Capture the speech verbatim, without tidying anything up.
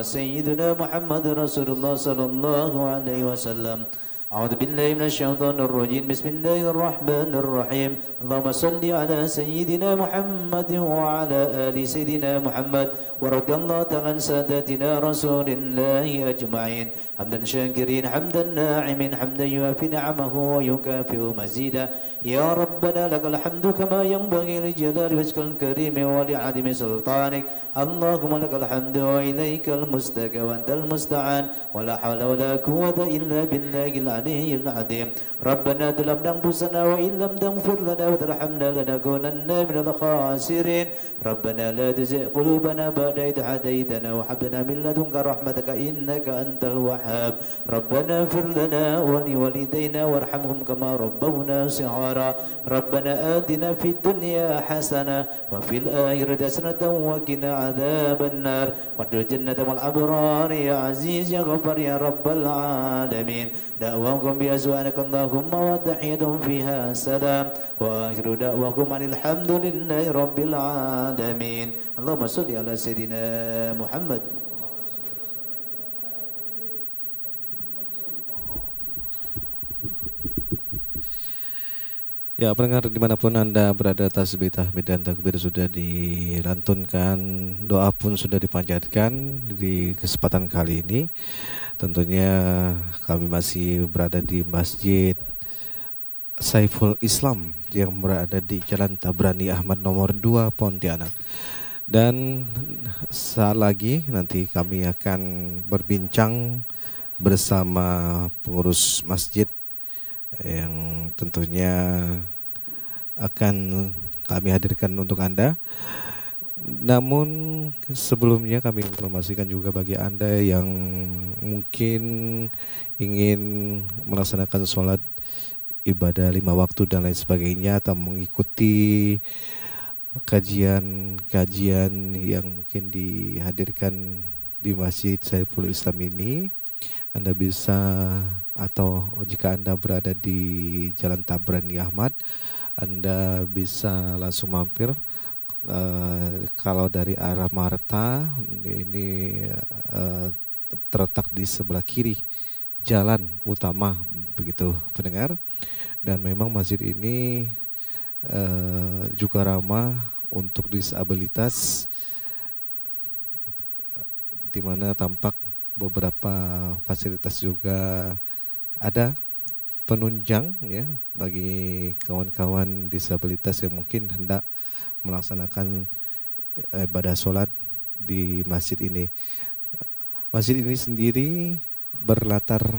سيدنا محمد رسول الله صلى الله عليه وسلم. أعوذ بالله من الشيطان الرجيم. بسم الله الرحمن الرحيم. اللهم صل على سيدنا محمد وعلى آل سيدنا محمد ورضي الله تعالى عن ساداتنا رسول الله أجمعين. حمدا شاكرين حمدا ناعمين حمدا يوافي نعمه ويكافئ مزيدا. يا ربنا لك الحمد كما ينبغي لجلال وجهك الكريم ولعظيم سلطانك. اللهم لك الحمد وإليك المستكى وأنت المستعان ولا حول ولا قوة إلا بالله العلي العظيم. ربنا ظلمنا أنفسنا وإن لم تغفر لنا وترحمنا لنكونن من الخاسرين. ربنا لا تزغ قلوبنا بعد إذ هديتنا وهب لنا من لدنك رحمتك إنك أنت الوهاب. ربنا اغفر لنا ولوالدينا وارحمهم كما ربونا صغارا. ربنا آتنا في الدنيا حسنة وفي الآخرة حسنة وقنا عذاب النار وادخل الجنة مع الأبرار يا عزيز يا غفار يا رب العالمين. دعواكم بأسوانك اللهم وتحيتهم فيها سلام وآخر دعواكم عن الحمد لله رب العالمين. اللهم صل على سيدنا محمد. Ya, pendengar dimanapun Anda berada, tasbih, tahmid, dan takbir sudah dilantunkan, doa pun sudah dipanjatkan di kesempatan kali ini. Tentunya kami masih berada di Masjid Saiful Islam yang berada di Jalan Tabrani Ahmad nomor dua Pontianak. Dan saat lagi nanti kami akan berbincang bersama pengurus masjid yang tentunya akan kami hadirkan untuk Anda. Namun sebelumnya kami informasikan juga bagi Anda yang mungkin ingin melaksanakan sholat ibadah lima waktu dan lain sebagainya atau mengikuti kajian-kajian yang mungkin dihadirkan di Masjid Saiful Islam ini, Anda bisa, atau jika Anda berada di Jalan Tabrani Ahmad, Anda bisa langsung mampir. Uh, kalau dari arah Marta ini uh, terletak di sebelah kiri jalan utama, begitu pendengar. Dan memang masjid ini uh, juga ramah untuk disabilitas, di mana tampak beberapa fasilitas juga ada penunjang ya bagi kawan-kawan disabilitas yang mungkin hendak melaksanakan ibadah sholat di masjid ini. Masjid ini sendiri berlatar